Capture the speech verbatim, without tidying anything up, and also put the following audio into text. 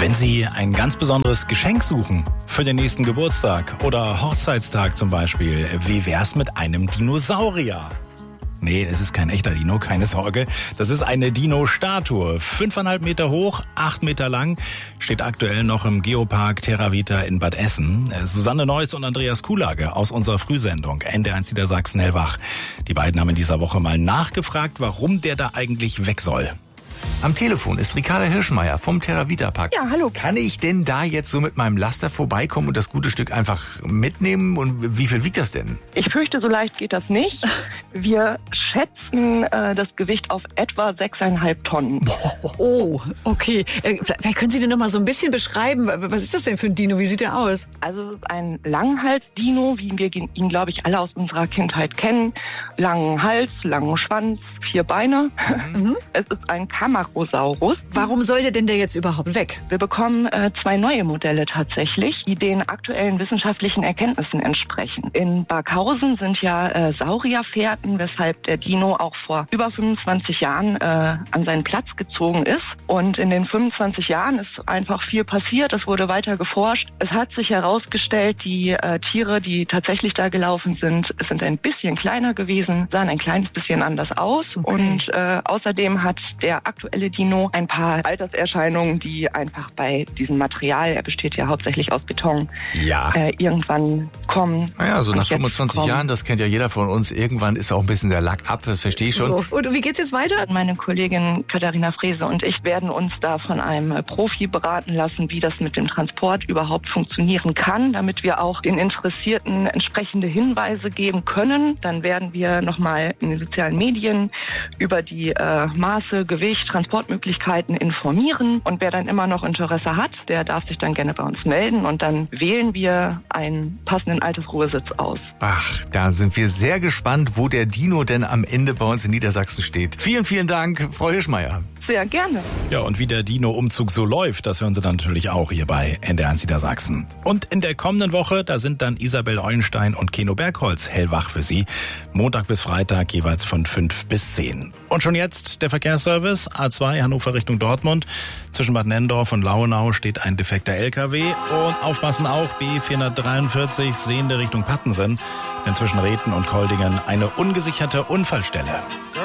Wenn Sie ein ganz besonderes Geschenk suchen für den nächsten Geburtstag oder Hochzeitstag zum Beispiel, wie wär's mit einem Dinosaurier? Nee, es ist kein echter Dino, keine Sorge. Das ist eine Dino-Statue. Fünfeinhalb Meter hoch, acht Meter lang. Steht aktuell noch im Geopark Terravita in Bad Essen. Susanne Neuss und Andreas Kuhlage aus unserer Frühsendung N D R eins Niedersachsen hellwach. Die beiden haben in dieser Woche mal nachgefragt, warum der da eigentlich weg soll. Am Telefon ist Ricarda Hirschmeier vom Terravita Park. Ja, hallo. Kann ich denn da jetzt so mit meinem Laster vorbeikommen und das gute Stück einfach mitnehmen? Und wie viel wiegt das denn? Ich fürchte, so leicht geht das nicht. Wir schätzen äh, das Gewicht auf etwa sechseinhalb Tonnen. Oh, okay. Äh, vielleicht können Sie denn noch mal so ein bisschen beschreiben, was ist das denn für ein Dino? Wie sieht der aus? Also es ist ein Langhals-Dino, wie wir ihn, glaube ich, alle aus unserer Kindheit kennen. Langen Hals, langen Schwanz, vier Beine. Mhm. Es ist ein Kamarosaurus. Warum sollte denn der jetzt überhaupt weg? Wir bekommen äh, zwei neue Modelle tatsächlich, die den aktuellen wissenschaftlichen Erkenntnissen entsprechen. In Barkhausen sind ja äh, Saurierfährten, weshalb der Dino auch vor über fünfundzwanzig Jahren äh, an seinen Platz gezogen ist. Und in den fünfundzwanzig Jahren ist einfach viel passiert. Es wurde weiter geforscht. Es hat sich herausgestellt, die äh, Tiere, die tatsächlich da gelaufen sind, sind ein bisschen kleiner gewesen, sahen ein kleines bisschen anders aus. Okay. Und äh, außerdem hat der aktuelle Dino ein paar Alterserscheinungen, die einfach bei diesem Material, er besteht ja hauptsächlich aus Beton, Ja. äh, irgendwann kommen. Naja, so Und nach jetzt fünfundzwanzig kommen. Jahren, das kennt ja jeder von uns, irgendwann ist auch ein bisschen der Lack ab, das verstehe ich schon. So. Und wie geht's jetzt weiter? Meine Kollegin Katharina Frese und ich werden uns da von einem Profi beraten lassen, wie das mit dem Transport überhaupt funktionieren kann, damit wir auch den Interessierten entsprechende Hinweise geben können. Dann werden wir nochmal in den sozialen Medien über die äh, Maße, Gewicht, Transportmöglichkeiten informieren. Und wer dann immer noch Interesse hat, der darf sich dann gerne bei uns melden und dann wählen wir einen passenden Altersruhesitz aus. Ach, da sind wir sehr gespannt, wo der Dino denn am Ende bei uns in Niedersachsen steht. Vielen, vielen Dank, Frau Hirschmeier. Sehr gerne. Ja, und wie der Dino-Umzug so läuft, das hören Sie dann natürlich auch hier bei N D R eins Niedersachsen. Und in der kommenden Woche, da sind dann Isabel Eulenstein und Keno Bergholz hellwach für Sie. Montag bis Freitag jeweils von fünf bis zehn. Und schon jetzt der Verkehrsservice A zwei Hannover Richtung Dortmund. Zwischen Bad Nennendorf und Lauenau steht ein defekter L K W. Und aufpassen auch B vierhundertdreiundvierzig Sehende Richtung Pattensen. Denn zwischen Reten und Koldingen eine ungesicherte Unfallstelle.